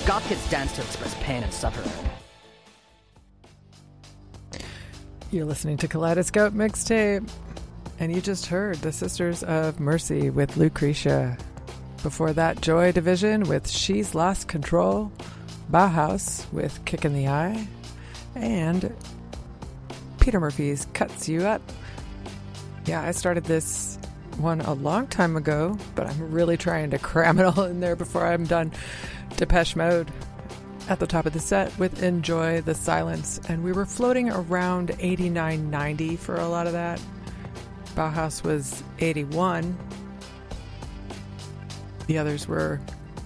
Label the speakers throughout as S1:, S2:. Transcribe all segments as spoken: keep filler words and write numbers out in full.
S1: Goth kids dance to express pain and suffering.
S2: You're listening to Kaleidoscope Mixtape, and you just heard the Sisters of Mercy with Lucretia. Before that, Joy Division with She's Lost Control, Bauhaus with Kick in the Eye, and Peter Murphy's Cuts You Up. Yeah, I started this one a long time ago, but I'm really trying to cram it all in there before I'm done. Depeche Mode at the top of the set with Enjoy the Silence, and we were floating around eighty-nine ninety for a lot of that. Bauhaus was eighty-one. The others were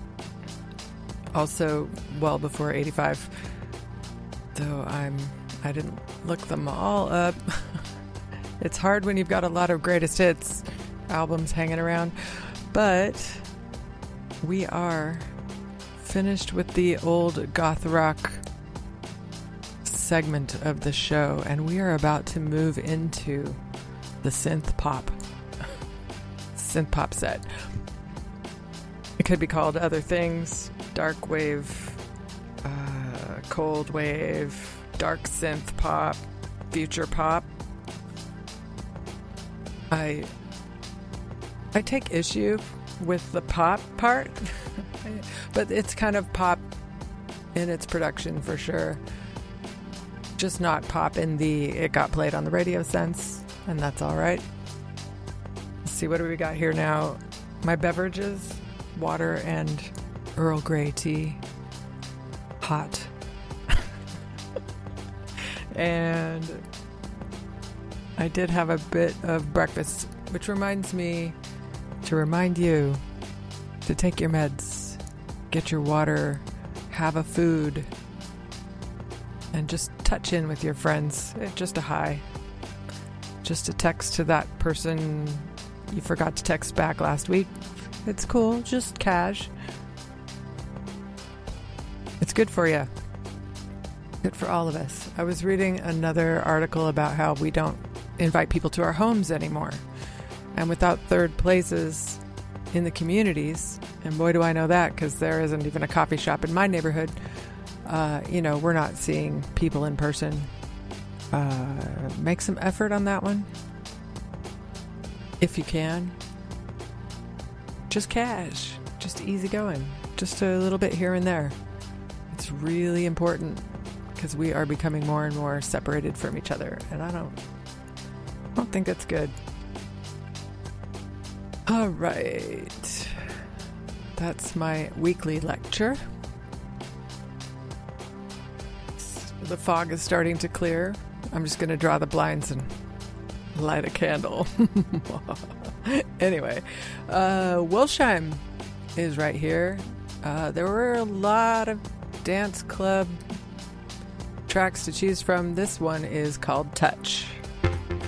S2: also well before eighty-five, though I'm I didn't look them all up. It's hard when you've got a lot of greatest hits albums hanging around, but we are finished with the old goth rock segment of the show, and we are about to move into the synth pop synth pop set. It could be called other things: dark wave, uh, cold wave, dark synth pop, future pop. I I take issue with the pop part, but it's kind of pop in its production for sure. Just not pop in the it got played on the radio sense, and that's all right. Let's see, what do we got here now? My beverages, water and Earl Grey tea, hot. And I did have a bit of breakfast, which reminds me to remind you to take your meds, get your water, have a food, and just touch in with your friends. Just a hi. Just a text to that person you forgot to text back last week. It's cool, just cash. It's good for you. Good for all of us. I was reading another article about how we don't invite people to our homes anymore. And without third places in the communities, and boy do I know that because there isn't even a coffee shop in my neighborhood, uh, you know, we're not seeing people in person. Uh, make some effort on that one. If you can. Just cash. Just easy going. Just a little bit here and there. It's really important because we are becoming more and more separated from each other. And I don't, I don't think that's good. All right. That's my weekly lecture. The fog is starting to clear. I'm just going to draw the blinds and light a candle. Anyway, uh, Wilshire is right here. Uh, there were a lot of dance club tracks to choose from. This one is called Touch.